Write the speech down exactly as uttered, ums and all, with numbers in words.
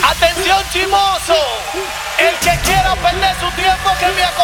Atención, chimoso. El que quiera perder su tiempo que me